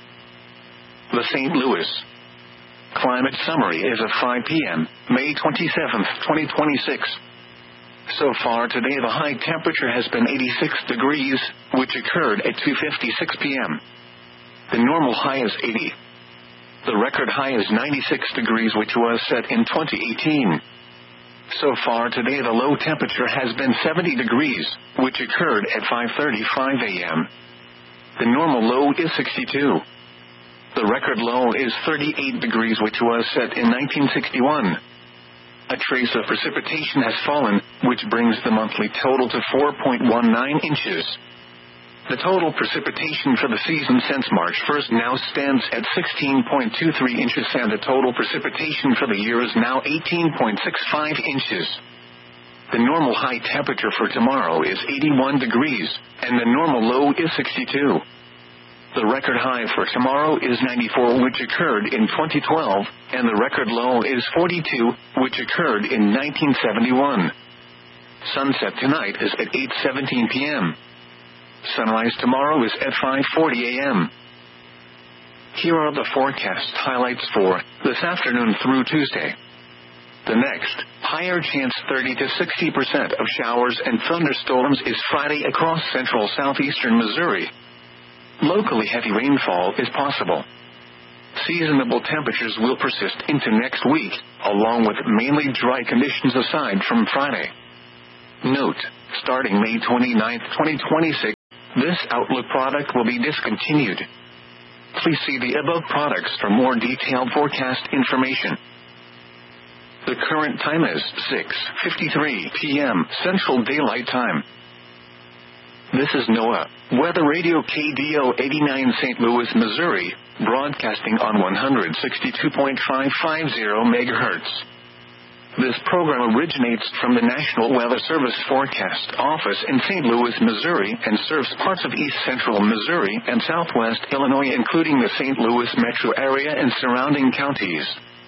The Saint Louis Climate Summary is of five p.m., May twenty-seventh, twenty twenty-six. So far today the high temperature has been eighty-six degrees, which occurred at two fifty-six p.m. The normal high is eighty. The record high is ninety-six degrees, which was set in twenty eighteen. So far today the low temperature has been seventy degrees, which occurred at five thirty-five a.m. The normal low is sixty-two. The record low is thirty-eight degrees, which was set in nineteen sixty-one. A trace of precipitation has fallen, which brings the monthly total to four point one nine inches. The total precipitation for the season since March first now stands at sixteen point two three inches, and the total precipitation for the year is now eighteen point six five inches. The normal high temperature for tomorrow is eighty-one degrees, and the normal low is sixty-two. The record high for tomorrow is ninety-four, which occurred in twenty twelve, and the record low is forty-two, which occurred in nineteen seventy-one. Sunset tonight is at eight seventeen p.m. Sunrise tomorrow is at five forty a.m. Here are the forecast highlights for this afternoon through Tuesday. The next, higher chance thirty to sixty percent of showers and thunderstorms is Friday across central southeastern Missouri. Locally heavy rainfall is possible. Seasonable temperatures will persist into next week, along with mainly dry conditions aside from Friday. Note, starting May twenty-ninth, twenty twenty-six, this Outlook product will be discontinued. Please see the above products for more detailed forecast information. The current time is six fifty-three p.m. Central Daylight Time. This is NOAA, Weather Radio K D O eighty-nine Saint Louis, Missouri, broadcasting on one sixty-two point five five zero megahertz. This program originates from the National Weather Service Forecast Office in Saint Louis, Missouri, and serves parts of east central Missouri and southwest Illinois, including the Saint Louis metro area and surrounding counties.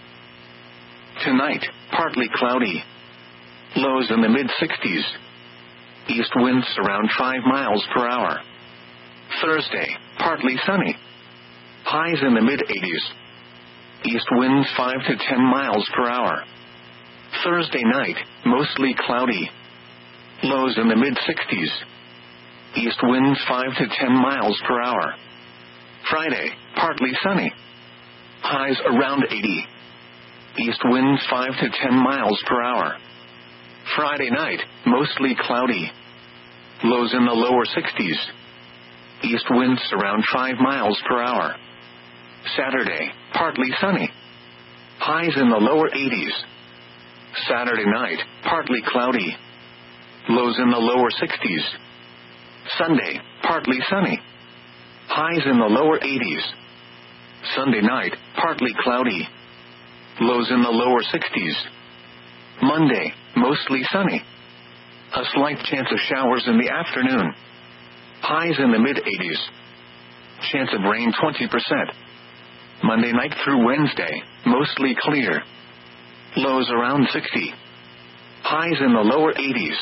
Tonight, partly cloudy. Lows in the mid-sixties. East winds around five miles per hour. Thursday, partly sunny. Highs in the mid-eighties. East winds five to ten miles per hour. Thursday night, mostly cloudy. Lows in the mid-sixties. East winds five to ten miles per hour. Friday, partly sunny. Highs around eighty. East winds five to ten miles per hour. Friday night, mostly cloudy. Lows in the lower sixties. East winds around five miles per hour. Saturday, partly sunny. Highs in the lower eighties. Saturday night, partly cloudy. Lows in the lower sixties. Sunday, partly sunny. Highs in the lower eighties. Sunday night, partly cloudy. Lows in the lower sixties. Monday, mostly sunny. A slight chance of showers in the afternoon. Highs in the mid-eighties. Chance of rain twenty percent. Monday night through Wednesday, mostly clear. Lows around sixty. Highs in the lower eighties.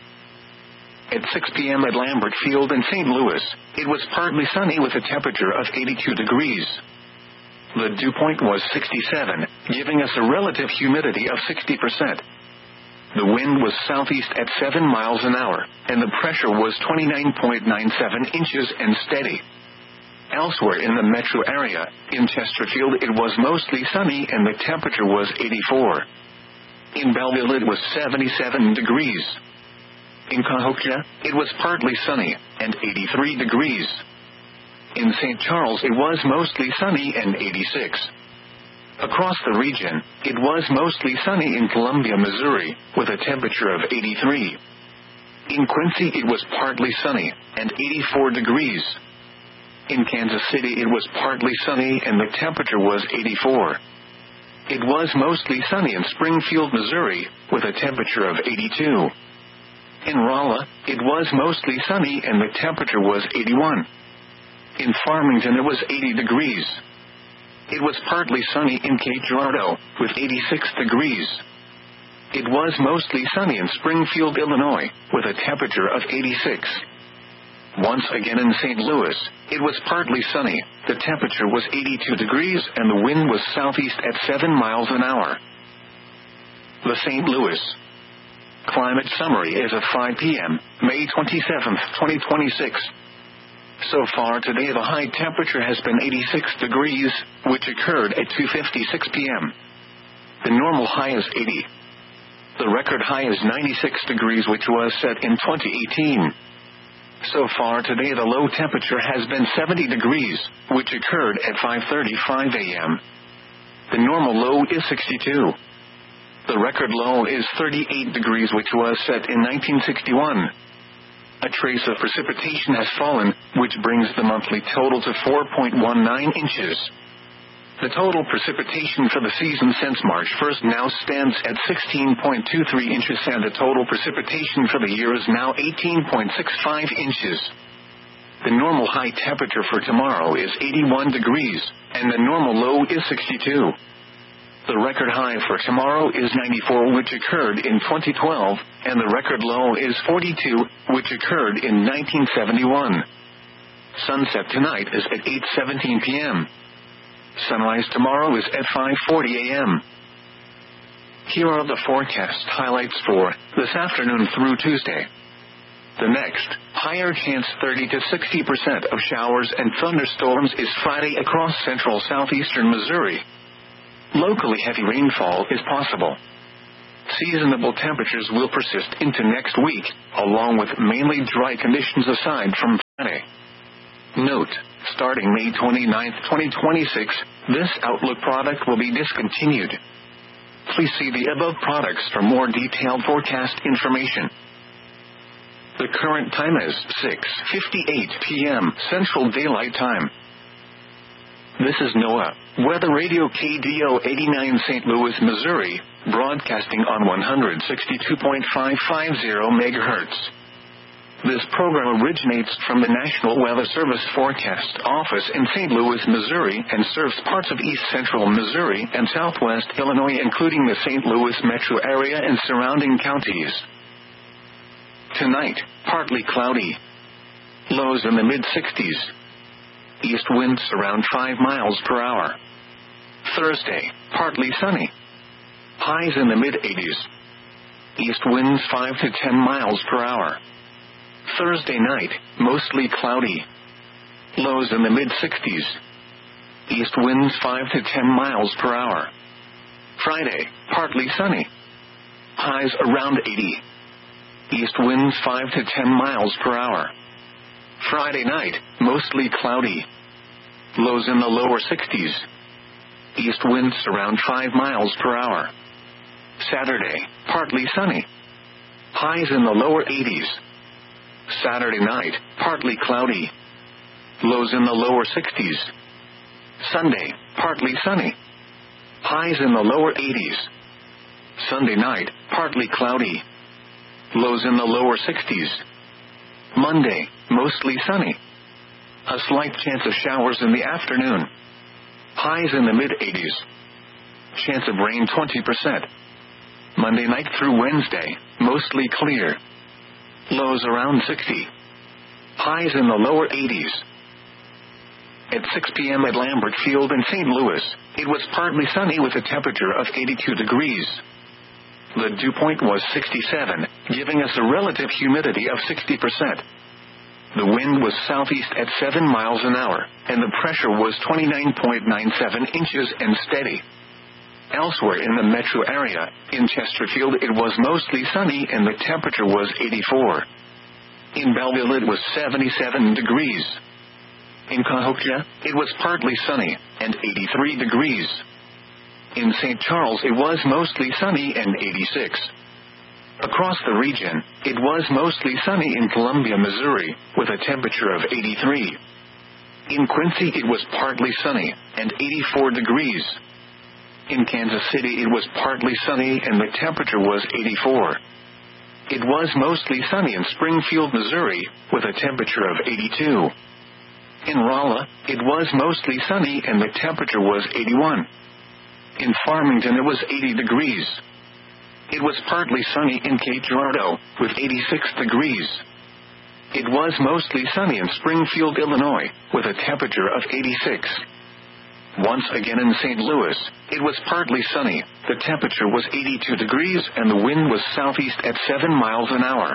At six p.m. at Lambert Field in Saint Louis, it was partly sunny with a temperature of eighty-two degrees. The dew point was sixty-seven, giving us a relative humidity of sixty percent. The wind was southeast at seven miles an hour, and the pressure was twenty-nine point nine seven inches and steady. Elsewhere in the metro area, in Chesterfield it was mostly sunny and the temperature was eighty-four. In Belleville it was seventy-seven degrees. In Cahokia, it was partly sunny, and eighty-three degrees. In Saint Charles it was mostly sunny and eighty-six. Across the region, it was mostly sunny in Columbia, Missouri, with a temperature of eighty-three. In Quincy it was partly sunny, and eighty-four degrees. In Kansas City it was partly sunny and the temperature was eighty-four. It was mostly sunny in Springfield, Missouri, with a temperature of eighty-two. In Rolla, it was mostly sunny and the temperature was eighty-one. In Farmington it was eighty degrees. It was partly sunny in Cape Girardeau, with eighty-six degrees. It was mostly sunny in Springfield, Illinois, with a temperature of eighty-six. Once again in Saint Louis, it was partly sunny, the temperature was eighty-two degrees and the wind was southeast at seven miles an hour. The Saint Louis Climate Summary is at five p.m., May twenty-seventh, twenty twenty-six. So far today the high temperature has been eighty-six degrees, which occurred at two fifty-six p.m. The normal high is eighty. The record high is ninety-six degrees, which was set in twenty eighteen. So far today the low temperature has been seventy degrees, which occurred at five thirty-five a.m. The normal low is sixty-two. The record low is thirty-eight degrees, which was set in nineteen sixty-one. A trace of precipitation has fallen, which brings the monthly total to four point one nine inches. The total precipitation for the season since March first now stands at sixteen point two three inches, and the total precipitation for the year is now eighteen point six five inches. The normal high temperature for tomorrow is eighty-one degrees, and the normal low is sixty-two. The record high for tomorrow is ninety-four, which occurred in twenty twelve, and the record low is forty-two, which occurred in nineteen seventy-one. Sunset tonight is at eight seventeen p.m. Sunrise tomorrow is at five forty a.m. Here are the forecast highlights for this afternoon through Tuesday. The next, higher chance thirty to sixty percent of showers and thunderstorms is Friday across central southeastern Missouri. Locally heavy rainfall is possible. Seasonable temperatures will persist into next week, along with mainly dry conditions aside from Friday. Note, starting May twenty-ninth, twenty twenty-six, this Outlook product will be discontinued. Please see the above products for more detailed forecast information. The current time is six fifty-eight p.m. Central Daylight Time. This is NOAA, Weather Radio K D O eighty-nine Saint Louis, Missouri, broadcasting on one sixty-two point five five zero megahertz. This program originates from the National Weather Service Forecast Office in Saint Louis, Missouri, and serves parts of east central Missouri and southwest Illinois, including the Saint Louis metro area and surrounding counties. Tonight, partly cloudy. Lows in the mid-sixties. East winds around five miles per hour. Thursday, partly sunny. Highs in the mid-eighties. East winds five to ten miles per hour. Thursday night, mostly cloudy. Lows in the mid-sixties. East winds five to ten miles per hour. Friday, partly sunny. Highs around eighty. East winds five to ten miles per hour. Friday night, mostly cloudy. Lows in the lower sixties. East winds around five miles per hour. Saturday, partly sunny. Highs in the lower eighties. Saturday night, partly cloudy. Lows in the lower sixties. Sunday, partly sunny. Highs in the lower eighties. Sunday night, partly cloudy. Lows in the lower sixties. Monday, mostly sunny. A slight chance of showers in the afternoon. Highs in the mid-eighties. Chance of rain twenty percent. Monday night through Wednesday, mostly clear. Lows around sixty. Highs in the lower eighties. At six p.m. at Lambert Field in Saint Louis, it was partly sunny with a temperature of eighty-two degrees. The dew point was sixty-seven, giving us a relative humidity of sixty percent. The wind was southeast at seven miles an hour, and the pressure was twenty-nine point nine seven inches and steady. Elsewhere in the metro area, in Chesterfield it was mostly sunny and the temperature was eighty-four. In Belleville it was seventy-seven degrees. In Cahokia, it was partly sunny, and eighty-three degrees. In Saint Charles it was mostly sunny and eighty-six. Across the region, it was mostly sunny in Columbia, Missouri, with a temperature of eighty-three. In Quincy it was partly sunny, and eighty-four degrees. In Kansas City it was partly sunny and the temperature was eighty-four. It was mostly sunny in Springfield, Missouri, with a temperature of eighty-two. In Rolla, it was mostly sunny and the temperature was eighty-one. In Farmington it was eighty degrees. It was partly sunny in Cape Girardeau, with eighty-six degrees. It was mostly sunny in Springfield, Illinois, with a temperature of eighty-six. Once again in Saint Louis, it was partly sunny, the temperature was eighty-two degrees and the wind was southeast at seven miles an hour.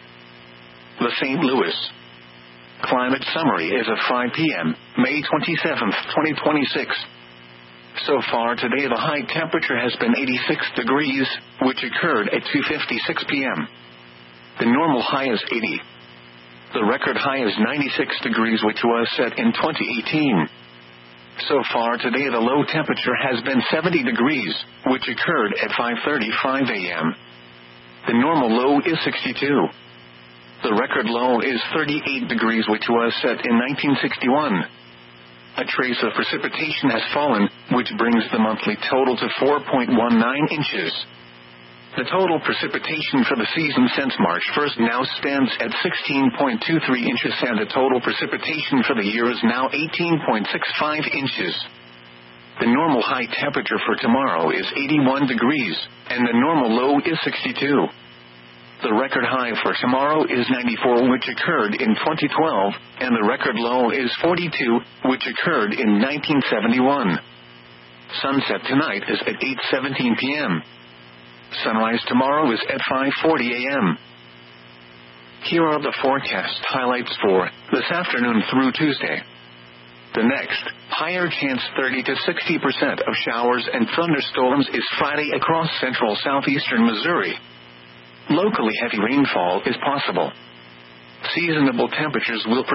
The Saint Louis Climate Summary is at five p.m., May twenty-seventh, twenty twenty-six. So far today the high temperature has been eighty-six degrees, which occurred at two fifty-six p.m. The normal high is eighty. The record high is ninety-six degrees, which was set in twenty eighteen. So far today the low temperature has been seventy degrees, which occurred at five thirty-five a.m. The normal low is sixty-two. The record low is thirty-eight degrees, which was set in nineteen sixty-one. A trace of precipitation has fallen, which brings the monthly total to four point one nine inches. The total precipitation for the season since March first now stands at sixteen point two three inches, and the total precipitation for the year is now eighteen point six five inches. The normal high temperature for tomorrow is eighty-one degrees, and the normal low is sixty-two. The record high for tomorrow is ninety-four, which occurred in twenty twelve, and the record low is forty-two, which occurred in nineteen seventy-one. Sunset tonight is at eight seventeen p.m. Sunrise tomorrow is at five forty a.m. Here are the forecast highlights for this afternoon through Tuesday. The next, higher chance thirty to sixty percent of showers and thunderstorms is Friday across central southeastern Missouri. Locally heavy rainfall is possible. Seasonable temperatures will